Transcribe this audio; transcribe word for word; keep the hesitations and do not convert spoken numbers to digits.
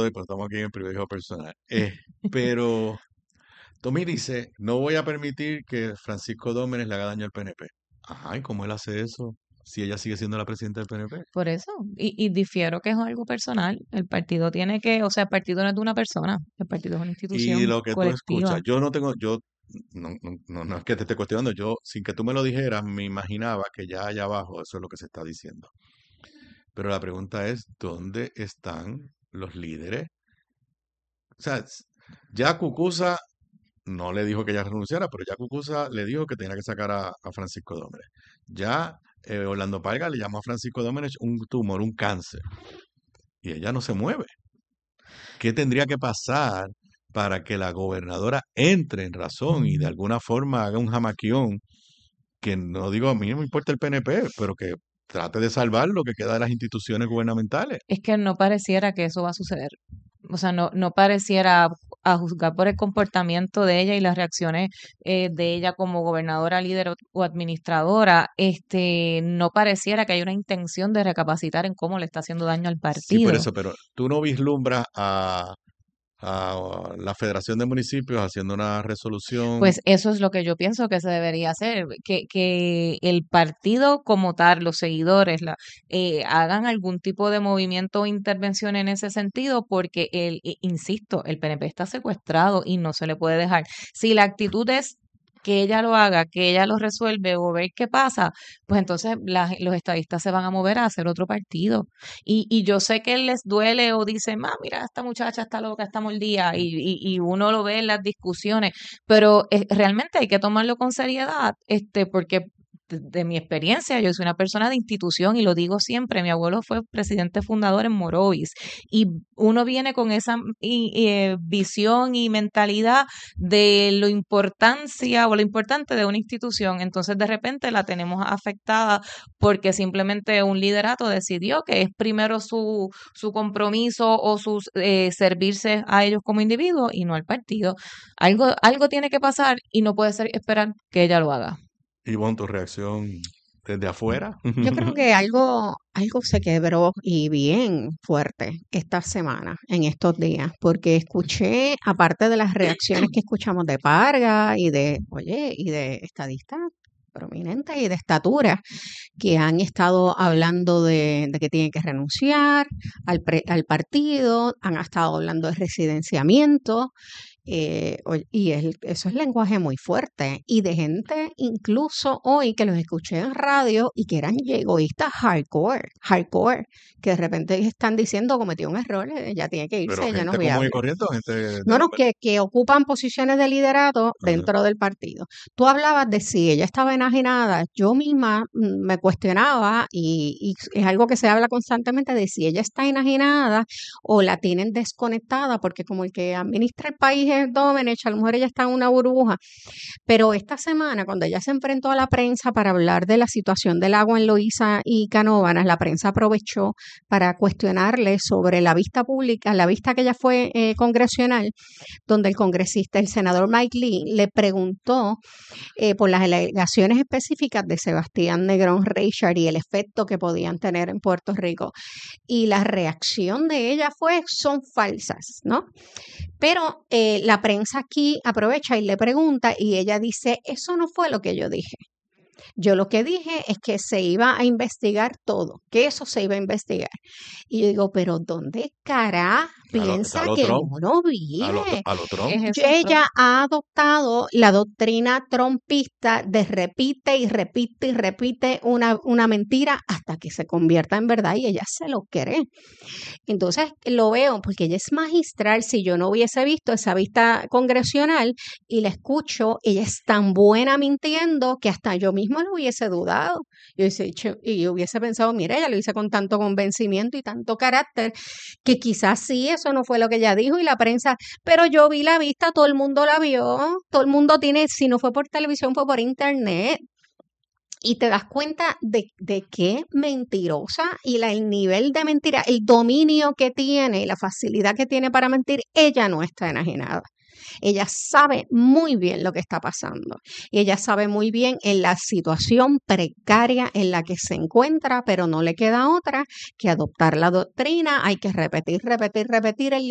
doy, pero estamos aquí en privilegio personal. Eh, pero Tommy dice, no voy a permitir que Francisco Dómenes le haga daño al P N P. Ajá, ¿y cómo él hace eso si ella sigue siendo la presidenta del P N P? Por eso, y, y difiero que es algo personal. El partido tiene que, o sea, el partido no es de una persona, el partido es una Y institución lo que tú escuchas, colectiva. yo no tengo, yo, no, no, no, no es que te esté cuestionando, yo, sin que tú me lo dijeras, me imaginaba que ya allá abajo eso es lo que se está diciendo. Pero la pregunta es, ¿dónde están los líderes? O sea, s- ya Cucuza no le dijo que ella renunciara, pero ya Cucuza le dijo que tenía que sacar a, a Francisco Dómenes. Ya eh, Orlando Parga le llamó a Francisco Dómenes un tumor, un cáncer, y ella no se mueve. ¿Qué tendría que pasar para que la gobernadora entre en razón y de alguna forma haga un jamaquión que no digo a mí no me importa el P N P, pero que trate de salvar lo que queda de las instituciones gubernamentales? Es que no pareciera que eso va a suceder. O sea, no, no pareciera, a juzgar por el comportamiento de ella y las reacciones eh, de ella como gobernadora, líder o, o administradora, este, no pareciera que hay una intención de recapacitar en cómo le está haciendo daño al Sí, por partido. eso, pero tú no vislumbras a, a la Federación de Municipios haciendo una resolución. Pues eso es lo que yo pienso que se debería hacer, que, que el partido como tal, los seguidores, la, eh, hagan algún tipo de movimiento o intervención en ese sentido, porque el, i- insisto, el P N P está secuestrado y no se le puede dejar. Si la actitud es que ella lo haga, que ella lo resuelve o ver qué pasa, pues entonces la- los estadistas se van a mover a hacer otro partido. Y, y yo sé que les duele o dicen, ah, mira, esta muchacha está loca, está mordida, y, y, y uno lo ve en las discusiones, pero eh, realmente hay que tomarlo con seriedad, este, porque de, de mi experiencia, yo soy una persona de institución y lo digo siempre, mi abuelo fue presidente fundador en Morovis y uno viene con esa y- y, eh, visión y mentalidad de lo importancia o lo importante de una institución, entonces de repente la tenemos afectada porque simplemente un liderato decidió que es primero su, su compromiso o su eh, servirse a ellos como individuos y no al partido. Algo, algo tiene que pasar y no puede ser esperar que ella lo haga. Ivonne, tu reacción desde afuera. Yo creo que algo, algo se quebró y bien fuerte esta semana, en estos días, porque escuché, aparte de las reacciones que escuchamos de Parga y de, oye, y de estadistas prominentes y de estatura, que han estado hablando de, de que tienen que renunciar al, pre- al partido, han estado hablando de residenciamiento, eh, oye, y el- eso es lenguaje muy fuerte. Y de gente incluso hoy que los escuché en radio y que eran egoístas hardcore, hardcore, que de repente están diciendo cometió un error, eh, ya tiene que Pero irse, ya no es gente común y viable. corriente, o gente de No, no, nombre. que, que ocupan posiciones de liderato Ajá. dentro del partido. Tú hablabas de si ella estaba enajenada. Yo misma mm, me cuestionaba y, y es algo que se habla constantemente de si ella está enajenada o la tienen desconectada, porque como el que administra el país es Domenech, a lo mejor ella está en una burbuja. Pero esta semana, cuando ella se enfrentó a la prensa para hablar de la situación del agua en Loíza y Canóvanas, la prensa aprovechó para cuestionarle sobre la vista pública, la vista que ella fue eh, congresional, donde el congresista, el senador Mike Lee, le preguntó eh, por las alegaciones específicas de Sebastián Negrón Reichard y el efecto que podían tener en Puerto Rico. Y la reacción de ella fue, son falsas, ¿no? Pero eh, la prensa aquí aprovecha y le pregunta y ella dice, eso no fue lo que yo dije. Yo lo que dije es que se iba a investigar todo, que eso se iba a investigar. Y yo digo, pero ¿dónde cara A lo, está piensa lo que Trump, uno a lo, vive? a lo Trump. Es Yo- eso, Trump. ella ha adoptado la doctrina trompista de repite y repite y repite una, una mentira hasta que se convierta en verdad y ella se lo cree. Entonces lo veo porque ella es magistral. Si yo no hubiese visto esa vista congresional y la escucho, ella es tan buena mintiendo que hasta yo mismo lo hubiese dudado. Yo hubiese dicho, y yo hubiese pensado, mira, ella lo hice con tanto convencimiento y tanto carácter que quizás sí, eso no fue lo que ella dijo y la prensa, pero yo vi la vista, todo el mundo la vio, todo el mundo tiene, si no fue por televisión, fue por internet. Y te das cuenta de, de qué mentirosa y la, el nivel de mentira, el dominio que tiene y la facilidad que tiene para mentir, ella no está enajenada. Ella sabe muy bien lo que está pasando y ella sabe muy bien en la situación precaria en la que se encuentra, pero no le queda otra que adoptar la doctrina. Hay que repetir, repetir, repetir el